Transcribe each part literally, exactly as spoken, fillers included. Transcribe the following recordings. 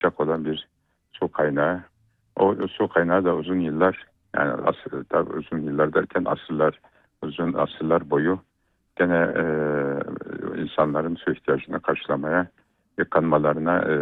sıcak olan bir su kaynağı. O, o su kaynağı da uzun yıllar, yani asır, tabii uzun yıllar derken asırlar, uzun asırlar boyu gene e, insanların su ihtiyacını karşılamaya, yıkanmalarına e,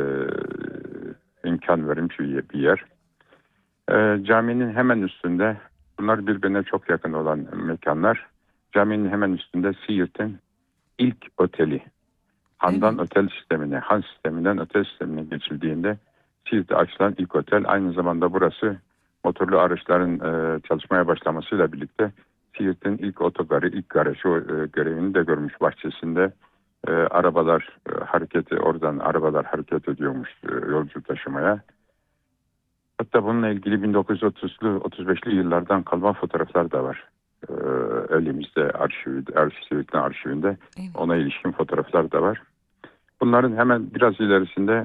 imkan vermiş bir bir yer. E, caminin hemen üstünde, bunlar birbirine çok yakın olan mekanlar. Caminin hemen üstünde Siirt'in ilk oteli. Han'dan Evet. otel sistemine, Han sisteminden otel sistemine geçildiğinde Siirt'te açılan ilk otel, aynı zamanda burası motorlu araçların e, çalışmaya başlamasıyla birlikte Siirt'in ilk otogarı, ilk garajı e, görevini de görmüş. Bahçesinde e, arabalar e, hareketi, oradan arabalar hareket ediyormuş e, yolcu taşımaya. Hatta bununla ilgili bin dokuz yüz otuzlu otuz beşli yıllardan kalma fotoğraflar da var. E, elimizde arşivde, arşivin arşivinde Evet. ona ilişkin fotoğraflar da var. Bunların hemen biraz ilerisinde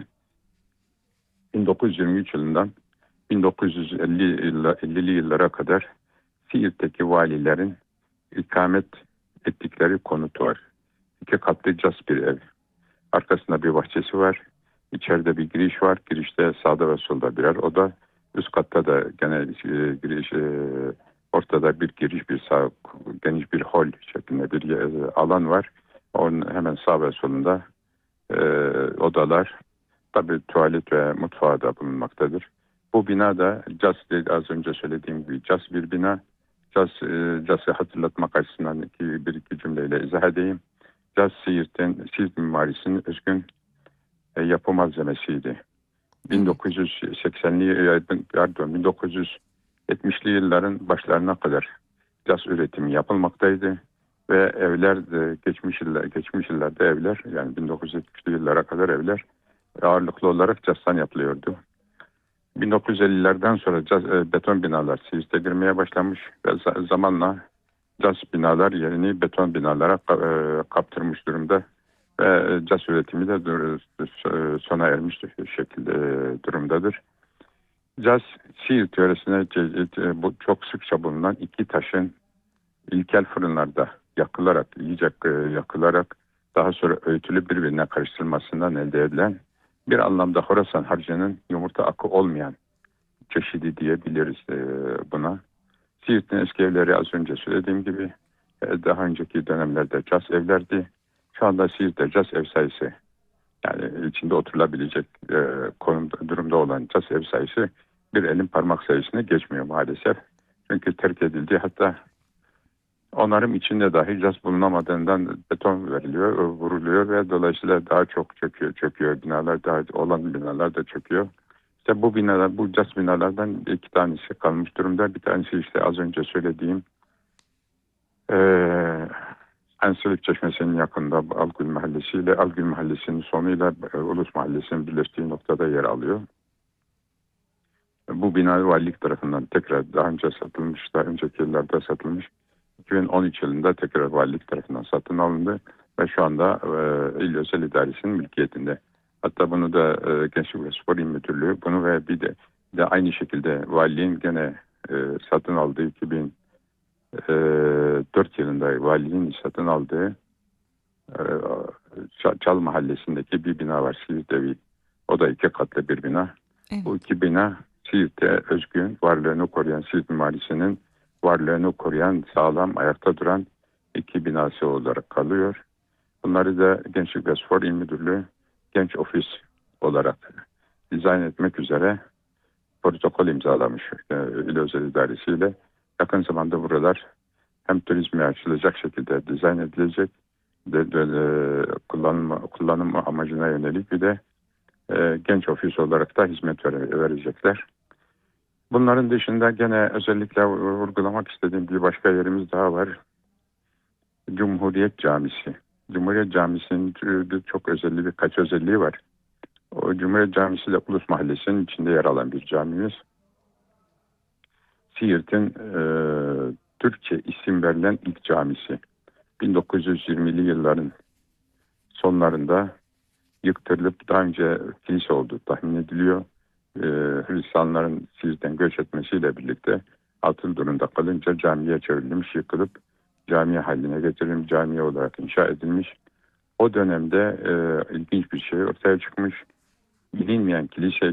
bin dokuz yüz yirmi üç yılından bin dokuz yüz elli yılla- ellili yıllara kadar Siirt'teki valilerin ikamet ettikleri konutu var. İki katlı cas bir ev. Arkasında bir bahçesi var. İçeride bir giriş var. Girişte sağda ve solda birer oda. Üst katta da gene e, giriş, e, ortada bir giriş, bir sağ, geniş bir hol şeklinde bir e, alan var. Onun hemen sağ ve solunda e, odalar, tabii tuvalet ve mutfağı da bulunmaktadır. Bu bina da Cas, az önce söylediğim gibi Cas bir bina. Cas, e, Cas'ı hatırlatmak açısından iki, bir iki cümleyle izah edeyim. Cas Siirt'in, Siirt mimarisinin özgün e, yapı malzemesiydi. Evet. bin dokuz yüz seksenli, e, pardon bin dokuz yüz yetmişli yılların başlarına kadar Cas üretimi yapılmaktaydı ve evler de geçmiş yıllar, geçmiş yıllarda evler, yani bin dokuz yüz yetmişli yıllara kadar evler ağırlıklı olarak Cas'tan yapılıyordu. bin dokuz yüz ellilerden sonra caz, e, beton binalar Siirt'e girmeye başlamış ve za- zamanla caz binalar yerini beton binalara ka- e, kaptırmış durumda ve e, caz üretimi de dur- e, sona ermiş şekilde e, durumdadır. Caz Siirt yöresine ce- ce- bu çok sıkça bulunan iki taşın ilkel fırınlarda yakılarak, iyice e, yakılarak daha sonra öğütülüp birbirine karıştırılmasından elde edilen, bir anlamda Horasan harcının yumurta akı olmayan çeşidi diyebiliriz e, buna. Siirt'in eski evleri az önce söylediğim gibi e, daha önceki dönemlerde cas evlerdi. Şu anda Siirt'te cas ev sayısı, yani içinde oturulabilecek e, konumda, durumda olan cas ev sayısı bir elin parmak sayısını geçmiyor maalesef. Çünkü terk edildi, hatta onarım içinde dahi cas bulunamadığından beton veriliyor, vuruluyor ve dolayısıyla daha çok çöküyor, çöküyor binalar, daha olan binalar da çöküyor. İşte bu binalar, bu cas binalardan iki tanesi kalmış durumda. Bir tanesi işte az önce söylediğim eee Enselik Çeşmesi'nin yakında Algül Mahallesi ile Algül Mahallesi'nin sonuyla e, Ulus Mahallesi'nin birleştiği noktada yer alıyor. Bu bina valilik tarafından tekrar daha önce satılmış, daha önceki yıllarda satılmış. iki bin on üç yılında tekrar valilik tarafından satın alındı ve şu anda e, İl Özel İdaresi'nin mülkiyetinde. Hatta bunu da e, Gençlik ve Spor İl Müdürlüğü bunu ve bir de, bir de aynı şekilde valiliğin gene e, satın aldığı iki bin dört yılında valiliğin satın aldığı e, Çal Mahallesi'ndeki bir bina var, Siirt Evi. O da iki katlı bir bina. Bu Evet. iki bina Siirt'e özgün, varlığını koruyan, Siirt mimarisinin varlığını koruyan, sağlam ayakta duran iki binası olarak kalıyor. Bunları da Gençlik ve Spor İl Müdürlüğü Genç Ofis olarak dizayn etmek üzere protokol imzalamış e, İl Özel İdaresi ile. Yakın zamanda buralar hem turizme açılacak şekilde dizayn edilecek, de, de, de, kullanım, kullanım amacına yönelik bir de e, genç ofis olarak da hizmet vere, verecekler. Bunların dışında gene özellikle vurgulamak istediğim bir başka yerimiz daha var. Cumhuriyet Camisi. Cumhuriyet Camisi'nin çok özelliği, birkaç özelliği var. O Cumhuriyet Camisi de Ulus Mahallesi'nin içinde yer alan bir camimiz. Siirt'in e, Türkçe isim verilen ilk camisi. bin dokuz yüz yirmili yılların sonlarında yıktırılıp daha önce kilise olduğu tahmin ediliyor. Ee, Hristiyanların Siirt'ten göç etmesiyle birlikte atıl durumda kalınca camiye çevrilmiş, yıkılıp camiye haline getirilmiş, camiye olarak inşa edilmiş. O dönemde e, ilginç bir şey ortaya çıkmış. bilinmeyen kilise